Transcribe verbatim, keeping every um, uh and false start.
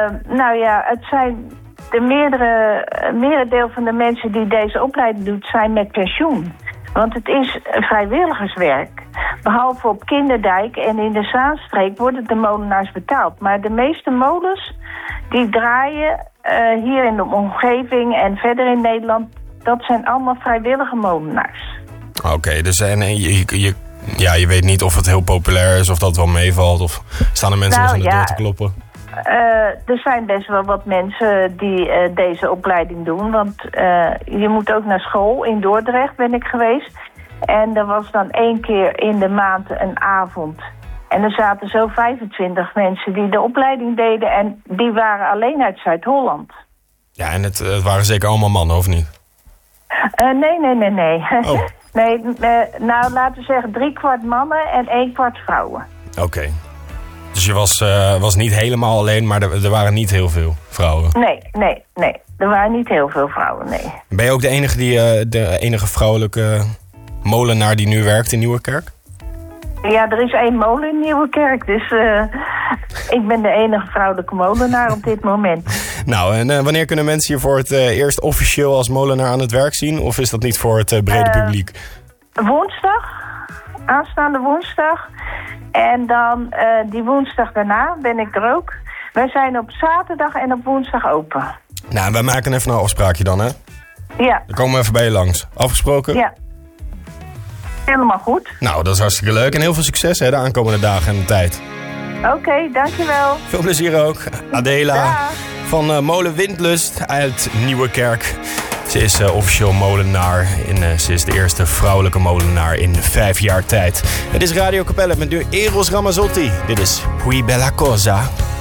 nou ja, het zijn de meerdere, merendeel van de mensen die deze opleiding doet, zijn met pensioen. Want het is vrijwilligerswerk. Behalve op Kinderdijk en in de Zaanstreek worden de molenaars betaald. Maar de meeste molens die draaien uh, hier in de omgeving en verder in Nederland, dat zijn allemaal vrijwillige molenaars. Oké, okay, dus en, en je, je, ja, je weet niet of het heel populair is, of dat wel meevalt, of staan er mensen nou, nog aan de ja, deur te kloppen? Uh, er zijn best wel wat mensen die uh, deze opleiding doen. Want uh, je moet ook naar school. In Dordrecht ben ik geweest. En er was dan één keer in de maand een avond. En er zaten zo vijfentwintig mensen die de opleiding deden. En die waren alleen uit Zuid-Holland. Ja, en het, het waren zeker allemaal mannen, of niet? Uh, nee, nee, nee, nee. Oh. nee uh, nou, laten we zeggen drie kwart mannen en één kwart vrouwen. Oké. Okay. Dus je was, uh, was niet helemaal alleen, maar er, er waren niet heel veel vrouwen? Nee, nee, nee. Er waren niet heel veel vrouwen, nee. Ben je ook de enige, die, uh, de enige vrouwelijke molenaar die nu werkt in Nieuwerkerk? Ja, er is één molen in Nieuwerkerk, dus uh, ik ben de enige vrouwelijke molenaar op dit moment. Nou, en uh, wanneer kunnen mensen je voor het uh, eerst officieel als molenaar aan het werk zien? Of is dat niet voor het uh, brede uh, publiek? Woensdag, aanstaande woensdag. En dan uh, die woensdag daarna ben ik er ook. Wij zijn op zaterdag en op woensdag open. Nou, wij maken even een afspraakje dan, hè? Ja. Dan komen we even bij je langs. Afgesproken? Ja. Helemaal goed. Nou, dat is hartstikke leuk. En heel veel succes, hè, de aankomende dagen en de tijd. Oké, okay, dankjewel. Veel plezier ook. Adela Dag. van uh, Molen Windlust uit Nieuwerkerk. Ze is uh, officieel molenaar. En, uh, ze is de eerste vrouwelijke molenaar in vijf jaar tijd. Het is Radio Capelle met nu Eros Ramazzotti. Dit is Pui Bella Cosa.